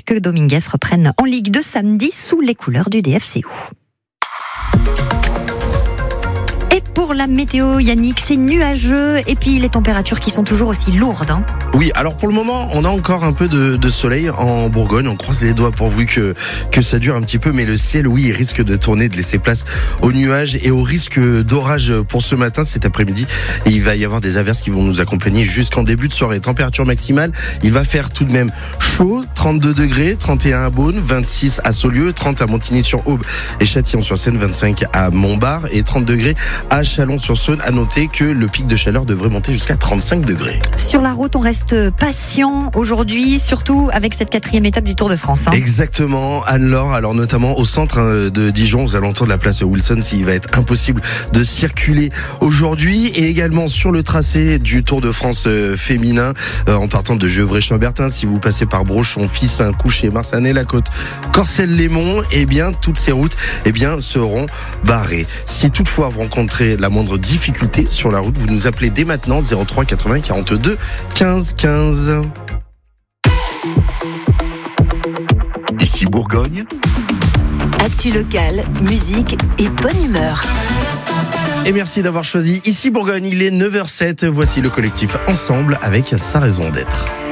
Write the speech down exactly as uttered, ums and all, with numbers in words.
que Dominguez reprenne en Ligue deux samedi sous les couleurs du D F C O. Et pour la météo, Yannick, c'est nuageux et puis les températures qui sont toujours aussi lourdes. Hein. Oui, alors pour le moment, on a encore un peu de, de soleil en Bourgogne. On croise les doigts pourvu que, que ça dure un petit peu. Mais le ciel, oui, il risque de tourner, de laisser place aux nuages et au risque d'orage pour ce matin, cet après-midi. Et il va y avoir des averses qui vont nous accompagner jusqu'en début de soirée. Température maximale, il va faire tout de même chaud, trente-deux degrés, trente et un à Beaune, vingt-six à Saulieu, trente à Montigny-sur-Aube et Châtillon-sur-Seine, vingt-cinq à Montbard et trente degrés à Chalon-sur-Saône. À noter que le pic de chaleur devrait monter jusqu'à trente-cinq degrés. Sur la route, on reste patient aujourd'hui, surtout avec cette quatrième étape du Tour de France. Hein. Exactement, Anne-Laure, alors notamment au centre de Dijon, aux alentours de la place Wilson, s'il va être impossible de circuler aujourd'hui, et également sur le tracé du Tour de France féminin, euh, en partant de Gevrey-Chambertin, si vous passez par Brochon, Fissin, Couché, Marsanais-la-Côte, Corcelles-Lémont, eh bien, toutes ces routes, eh bien, seront barrées. Si toutefois vous rencontrez la moindre difficulté sur la route, vous nous appelez dès maintenant zéro trois quatre-vingts quarante-deux quinze quinze. Ici Bourgogne. Actu locale, musique et bonne humeur. Et merci d'avoir choisi Ici Bourgogne, il est neuf heures zéro sept. Voici le collectif Ensemble avec sa raison d'être.